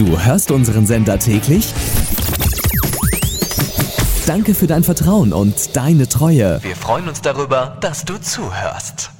Du hörst unseren Sender täglich? Danke für dein Vertrauen und deine Treue. Wir freuen uns darüber, dass du zuhörst.